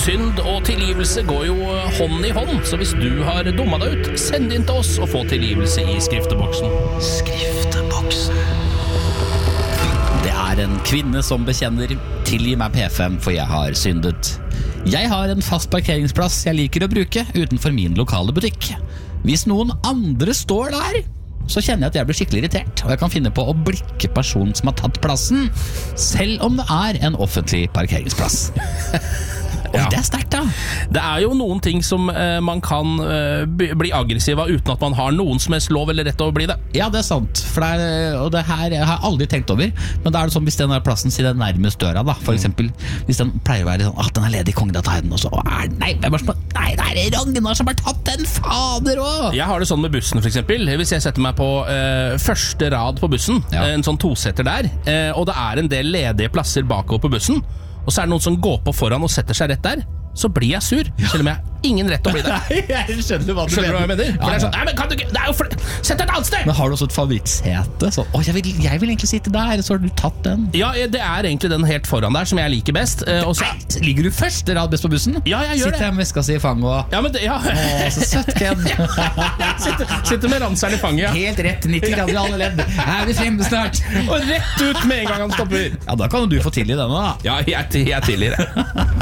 Synd og tilgivelse går jo hånd i hånd, så hvis du har dummet deg ut, send inn til oss og få tilgivelse i skrifteboksen. Skrifteboksen. Det er en kvinne som bekjenner: tilgi meg P5, for jeg har syndet. Jeg har en fast parkeringsplass jeg liker å bruke utenfor min lokale butikk. Hvis noen andre står der, så kjenner jeg at jeg blir skikkelig irritert, og jeg kan finne på å blikke personen som har tatt plassen, selv om det er en offentlig parkeringsplass. Oi, det er sterkt da. Det er jo noen ting som man kan bli aggressiv av uten at man har noen som helst lov eller rett til å bli det. Ja, det er sant, og det her jeg har aldri tenkt over. Men da er det sånn, hvis den er plassen siden nærmest døra da, for eksempel, hvis den pleier å være sånn, den er ledig, kongen, da tar jeg den, og så nei, det er Ragnar som har tatt den, fader også. Jeg har det sånn med bussen for eksempel. Hvis jeg setter meg på første rad på bussen, en sånn tosetter der, og det er en del ledige plasser bakover på bussen, og så er det noen som går på foran og setter seg rett der, så blir jeg sur, selv om jeg har ingen rett til å bli der. Nei, jeg skjønner hva du mener. For det er sånn, nei, men kan du ikke, det er jo sett et annet sted! Men har du også et favorittsete? Så, jeg vil egentlig sitte der, så har du tatt den. Ja, det er egentlig den helt foran der som jeg liker best. Nei, ligger du første rad best på bussen? Ja, jeg gjør det. Sitter jeg med veska si i fanget og... Ja, men det, ja. Så søtt, Ken. sitter med ranseren i fanget, ja. Helt rett, 90 grader i alle ledd. Her er vi fremme snart. Og rett ut med en gang han stopper. Ja, da kan du få tilgi denne da. Ja, jeg tilgir det.